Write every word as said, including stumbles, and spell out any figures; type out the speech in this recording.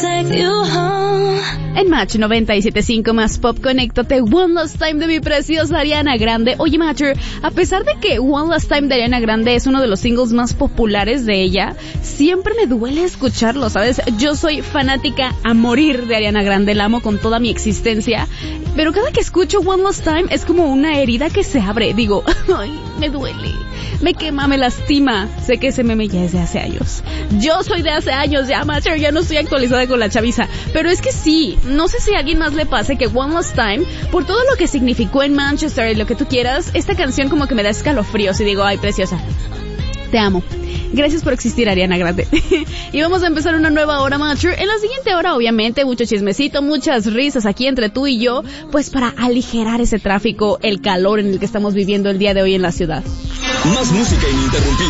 take you home. En Match noventa y siete punto cinco más Pop, conéctate One Last Time de mi preciosa Ariana Grande. Oye, Matcher, a pesar de que One Last Time de Ariana Grande es uno de los singles más populares de ella, siempre me duele escucharlo, ¿sabes? Yo soy fanática a morir de Ariana Grande, la amo con toda mi existencia, pero cada que escucho One Last Time es como una herida que se abre. Digo, ay, me duele, me quema, me lastima. Sé que ese meme ya es de hace años. Yo soy de hace años ya, Matcher, ya no estoy actualizada con la chaviza, pero es que sí, no sé si a alguien más le pase que One Last Time, por todo lo que significó en Manchester y lo que tú quieras, esta canción como que me da escalofríos y digo, ay, preciosa, te amo. Gracias por existir, Ariana Grande. Y vamos a empezar una nueva hora, Matcher. En la siguiente hora, obviamente, mucho chismecito, muchas risas aquí entre tú y yo, pues para aligerar ese tráfico, el calor en el que estamos viviendo el día de hoy en la ciudad. Más música ininterrumpida.